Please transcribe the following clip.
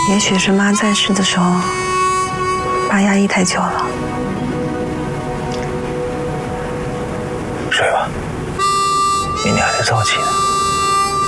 也许是妈在世的时候，爸压抑太久了。 睡吧，明天还得早起呢。